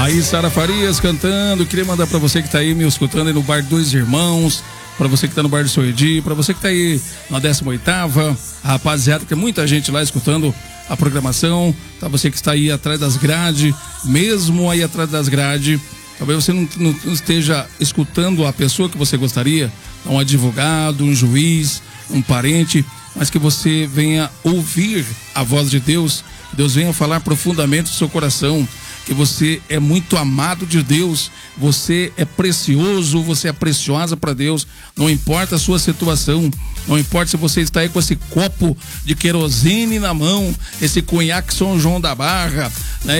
Aí Sara Farias cantando. Queria mandar pra você que tá aí me escutando aí no Bar Dois Irmãos, pra você que tá no Bar do Soedi, pra você que tá aí na 18ª, a rapaziada, que é muita gente lá escutando a programação, tá? Você que está aí atrás das grades, mesmo aí atrás das grades, talvez você não esteja escutando a pessoa que você gostaria, um advogado, um juiz, um parente, mas que você venha ouvir a voz de Deus, Deus venha falar profundamente no seu coração, que você é muito amado de Deus, você é precioso, você é preciosa para Deus, não importa a sua situação, não importa se você está aí com esse copo de querosene na mão, esse conhaque São João da Barra, né,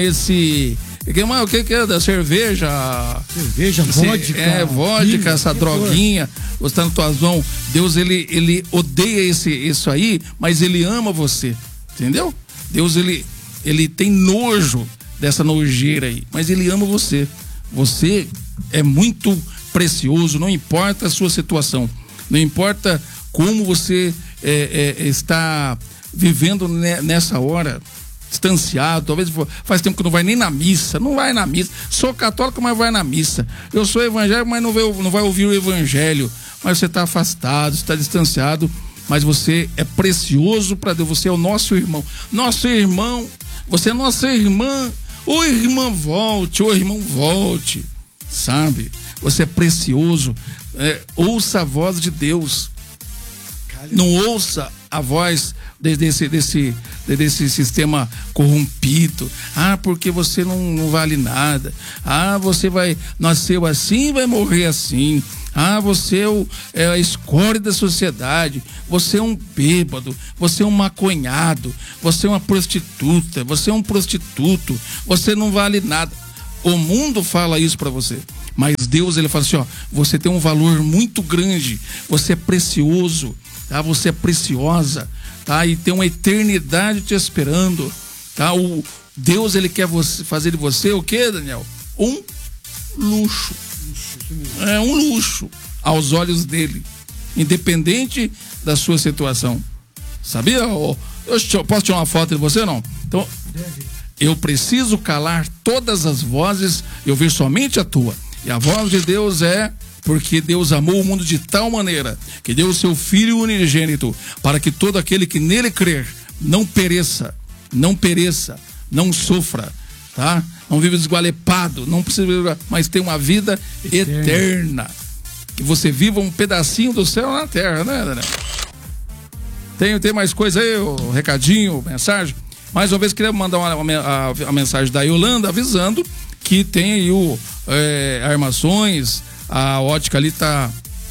o que é da cerveja? Cerveja, vodka. Vodka, essa droguinha, você está nas tuas mãos. Deus, ele odeia isso aí, mas ele ama você, entendeu? Deus, ele tem nojo dessa nojeira aí, mas ele ama você. Você é muito precioso, não importa a sua situação, não importa como você está vivendo nessa hora, distanciado, talvez faz tempo que não vai nem na missa, não vai na missa, sou católico, mas vai na missa, eu sou evangélico, mas não vai ouvir o evangelho, mas você está afastado, está distanciado, mas você é precioso para Deus, você é o nosso irmão, você é nossa irmã. Ô irmã, volte, sabe? Você é precioso. Ouça a voz de Deus. Não ouça a voz desse sistema corrompido. Porque você não vale nada. Você nasceu assim e vai morrer assim. Você é a escória da sociedade, você é um bêbado, você é um maconhado, você é uma prostituta, você é um prostituto, você não vale nada. O mundo fala isso para você, mas Deus, ele fala assim, você tem um valor muito grande, você é precioso, tá? Você é preciosa, tá? E tem uma eternidade te esperando, tá? Deus, ele quer fazer de você o quê, Daniel? Um luxo. É um luxo aos olhos dele, independente da sua situação. Sabia? Eu posso tirar uma foto de você ou não? Então, eu preciso calar todas as vozes e ouvir somente a tua. E a voz de Deus é porque Deus amou o mundo de tal maneira que deu o seu Filho unigênito para que todo aquele que nele crer não pereça, não sofra, tá? Não vive desgualepado, não precisa, mas tem uma vida eterna. Que você viva um pedacinho do céu na terra, né, Daniel? Tem mais coisa aí, o recadinho, mensagem? Mais uma vez queria mandar a mensagem da Yolanda avisando que tem aí armações, a ótica ali tá.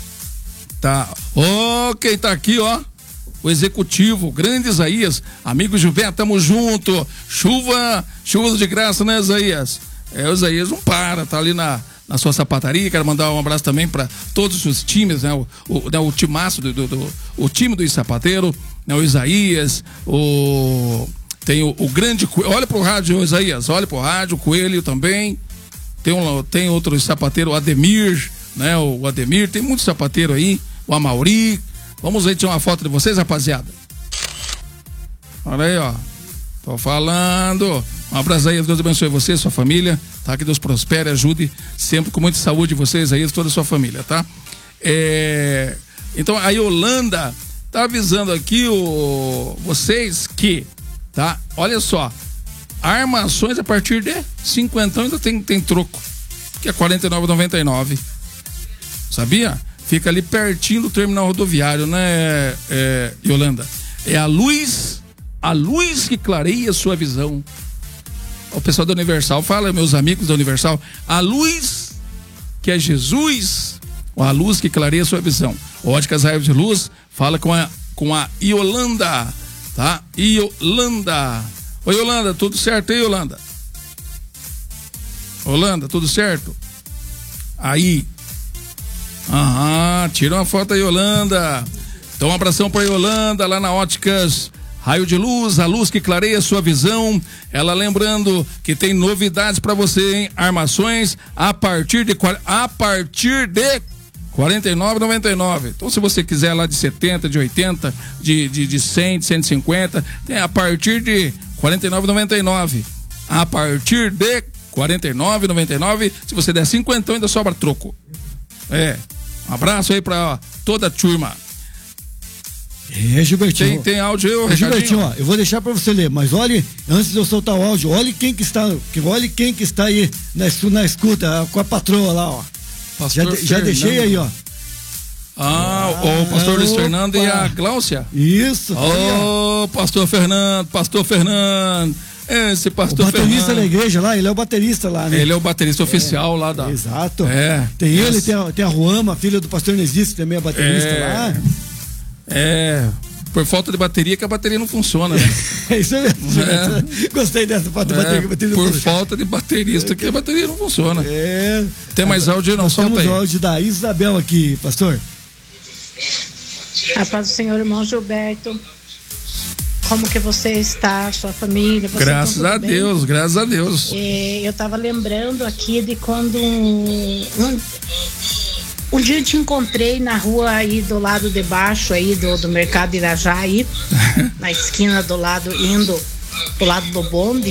Quem tá aqui, o executivo, grande Isaías, amigo Gilberto, tamo junto. Chuva de graça, né, Isaías? O Isaías não para, tá ali na sua sapataria. Quero mandar um abraço também para todos os times, né? O timaço o time do sapateiro, né? O Isaías, tem o grande, olha pro rádio, Isaías, olha pro rádio, o Coelho também. Tem outro sapateiro, o Ademir, né? O Ademir, tem muito sapateiro aí, o Amauri. Vamos aí tirar uma foto de vocês, rapaziada. Olha aí, tô falando. Um abraço aí, Deus abençoe você, sua família, tá? Que Deus prospere, ajude sempre com muita saúde vocês aí, toda a sua família, tá? Então a Yolanda tá avisando aqui vocês que, tá? Olha só, armações a partir de 50 ainda tem troco, que é R$ 49,99. Sabia? Fica ali pertinho do terminal rodoviário, né, Yolanda? É a luz que clareia a sua visão. O pessoal da Universal fala, meus amigos da Universal, a luz que é Jesus, a luz que clareia a sua visão. Óticas Raios de Luz, fala com a Yolanda, tá? Yolanda. Oi, Yolanda, tudo certo aí, Yolanda? Yolanda, tudo certo? Aí. Tira uma foto aí, Yolanda. Então um abração pra Yolanda lá na Óticas Raio de Luz, a luz que clareia a sua visão. Ela lembrando que tem novidades pra você, hein? Armações a partir de R$ 49,99. Então se você quiser lá de 70, de 80, de 100, de 150, tem a partir de R$ 49,99. A partir de R$ 49,99. Se você der 50, ainda sobra troco. Um abraço aí pra toda a turma. Gilbertinho. Tem áudio aí, Gilbertinho, ó, eu vou deixar pra você ler, mas olhe, antes de eu soltar o áudio, olhe quem que está aí na escuta, com a patroa lá, ó. Já deixei aí, ó. O pastor Luiz Fernando e a Gláucia. Isso. Pastor Fernando. Esse pastor Fernando. O baterista da igreja lá, ele é o baterista lá, né? Ele é o baterista oficial lá da... Exato. Tem ele, tem a Ruama, filha do pastor Nesis, que também é baterista lá. Por falta de bateria, que a bateria não funciona, né? Isso mesmo. Gostei dessa falta de bateria. Por falta de baterista, que a bateria não funciona. Tem mais áudio? Não, solta aí. Temos o áudio da Isabel aqui, pastor. A paz do Senhor, irmão Gilberto. Como que você está, sua família? Você graças a Deus, graças a Deus. Eu estava lembrando aqui de quando um dia eu te encontrei na rua aí do lado de baixo aí do Mercado Irajá aí, na esquina do lado, indo pro lado do bonde.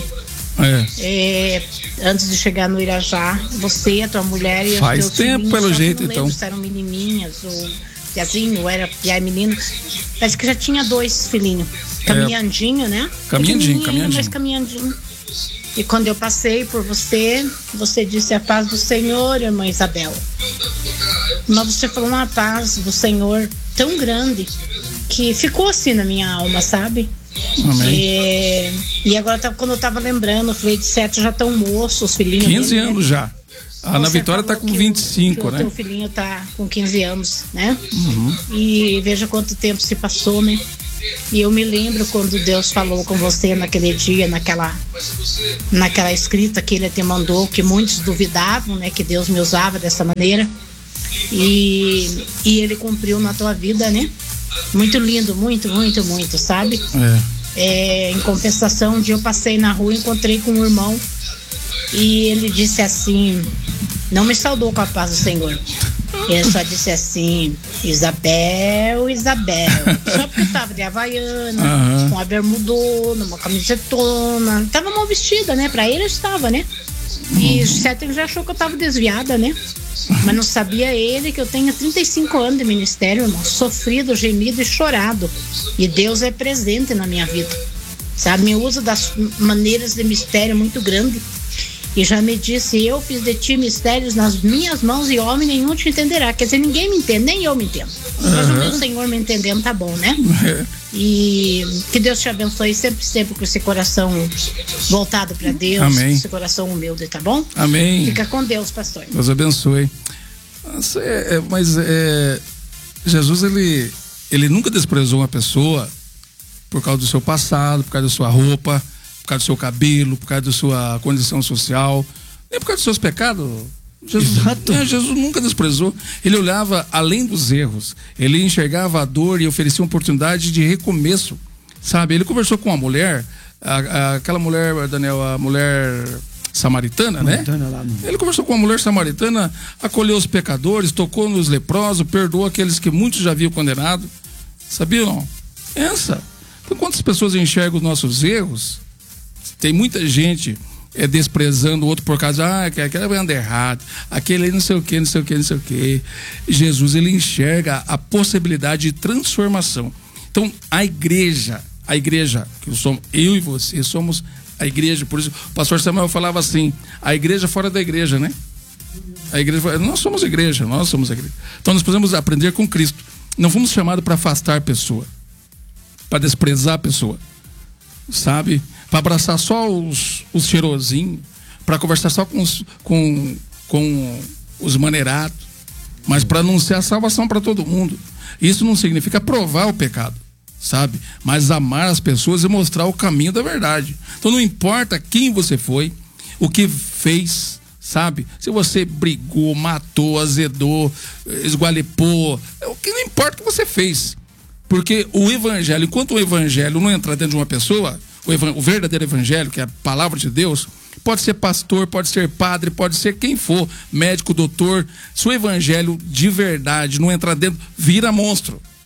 Antes de chegar no Irajá, você, a tua mulher e faz tempo pelo jeito, não então. Se eram menininhas ou piazinho, ou era piá e menino. Parece que já tinha 2 filhinhos. Caminhandinho, né? Caminhandinho. Mas caminhandinho. E quando eu passei por você, você disse a paz do Senhor, irmã Isabel. Mas você falou uma paz do Senhor tão grande que ficou assim na minha alma, sabe? Amém. E agora, quando eu tava lembrando, eu falei, de 7 já estão moços, os filhinhos. 15 anos, né? Já. A Ana Vitória tá com 25, né? O teu filhinho tá com 15 anos, né? E veja quanto tempo se passou, né? E eu me lembro quando Deus falou com você naquele dia, naquela escrita que Ele te mandou, que muitos duvidavam, né? Que Deus me usava dessa maneira. E Ele cumpriu na tua vida, né? Muito lindo, muito, muito, muito, sabe? Em compensação, um dia eu passei na rua e encontrei com um irmão e ele disse assim, não me saudou com a paz do Senhor. Ele só disse assim, Isabel, só porque tava de havaiana, com uma bermudona, uma camisetona, tava mal vestida, né? Pra ele eu estava, né? E certo, ele já achou que eu tava desviada, né? Mas não sabia ele que eu tenho 35 anos de ministério, irmão, sofrido, gemido e chorado. E Deus é presente na minha vida, sabe? Me usa das maneiras de mistério muito grande. E já me disse, eu fiz de ti mistérios nas minhas mãos e homem nenhum te entenderá. Quer dizer, ninguém me entende, nem eu me entendo. Mas o meu Senhor me entendendo tá bom, né? E que Deus te abençoe sempre com esse coração voltado para Deus. Amém. Esse coração humilde, tá bom? Amém. Fica com Deus, pastor. Deus abençoe. Mas Jesus, ele nunca desprezou uma pessoa por causa do seu passado, por causa da sua roupa, por causa do seu cabelo, por causa da sua condição social, nem por causa dos seus pecados. Jesus nunca desprezou. Ele olhava além dos erros, ele enxergava a dor e oferecia uma oportunidade de recomeço, sabe? Ele conversou com uma mulher, aquela mulher, Daniel, a mulher samaritana, né? Ele conversou com uma mulher samaritana, acolheu os pecadores, tocou nos leprosos, perdoou aqueles que muitos já haviam condenado. Sabia não? Pensa. Então, quantas pessoas enxergam os nossos erros? Tem muita gente desprezando o outro por causa aquele vai andar errado, aquele aí não sei o que. Jesus, ele enxerga a possibilidade de transformação. Então, a igreja, que somos eu e você, somos a igreja. Por isso, o pastor Samuel falava assim, a igreja fora da igreja, né? Nós somos a igreja. Então, nós precisamos aprender com Cristo. Não fomos chamados para afastar a pessoa, para desprezar a pessoa, sabe? Para abraçar só os cheirosinhos, para conversar só com os maneirados, mas para anunciar a salvação para todo mundo. Isso não significa provar o pecado, sabe? Mas amar as pessoas e mostrar o caminho da verdade. Então não importa quem você foi, o que fez, sabe? Se você brigou, matou, azedou, esgualepou, o que não importa o que você fez. Porque o evangelho, enquanto o evangelho não entrar dentro de uma pessoa, o verdadeiro evangelho, que é a palavra de Deus, pode ser pastor, pode ser padre, pode ser quem for, médico, doutor, se o evangelho de verdade não entrar dentro, vira monstro.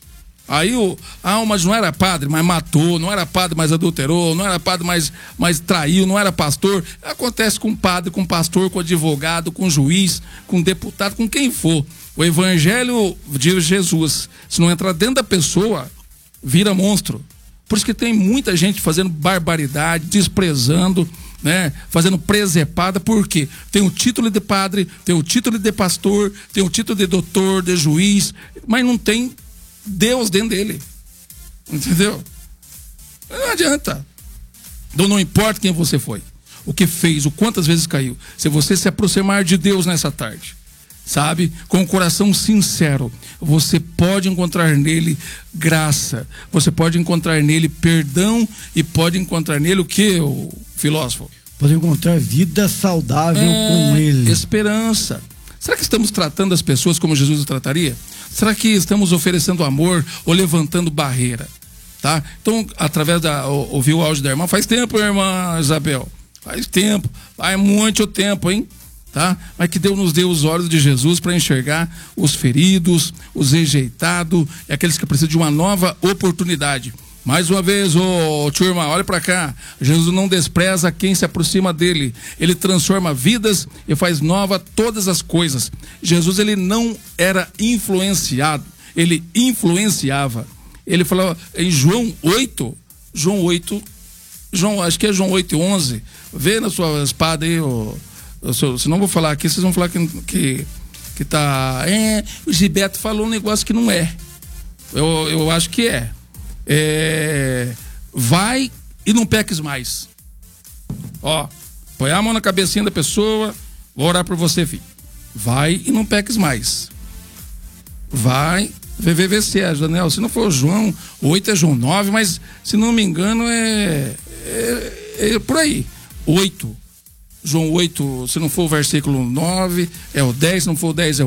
Aí mas não era padre, mas matou, não era padre, mas adulterou, não era padre, mas traiu, não era pastor. Acontece com padre, com pastor, com advogado, com juiz, com deputado, com quem for. O evangelho de Jesus, se não entrar dentro da pessoa, vira monstro. Por isso que tem muita gente fazendo barbaridade, desprezando, né? Fazendo presepada, porque tem o título de padre, tem o título de pastor, tem o título de doutor, de juiz, mas não tem Deus dentro dele. Entendeu? Não adianta. Então não importa quem você foi, o que fez, o quantas vezes caiu. Se você se aproximar de Deus nessa tarde, sabe, com o coração sincero, você pode encontrar nele graça, você pode encontrar nele perdão e pode encontrar nele o que, o filósofo? Pode encontrar vida saudável com ele. Esperança. Será que estamos tratando as pessoas como Jesus trataria? Será que estamos oferecendo amor ou levantando barreira? Tá? Então, através ouviu o áudio da irmã, faz tempo, irmã Isabel, faz tempo, faz muito tempo, hein? Tá? Mas que Deus nos dê os olhos de Jesus para enxergar os feridos, os rejeitados e aqueles que precisam de uma nova oportunidade. Mais uma vez, turma, olha para cá. Jesus não despreza quem se aproxima dele. Ele transforma vidas e faz nova todas as coisas. Jesus, ele não era influenciado, ele influenciava. Ele falou em João 8, acho que é João 8:11. Vê na sua espada aí, se não vou falar aqui, vocês vão falar que tá. O Gibeto falou um negócio que não é. Eu acho que é. Vai e não peques mais. Põe a mão na cabecinha da pessoa, vou orar por você, filho. Vai e não peques mais. Vai, vê se é, Daniel. Se não for João 8, é João 9, mas se não me engano é por aí. 8. João 8, se não for o versículo 9, é o 10, se não for o 10, é o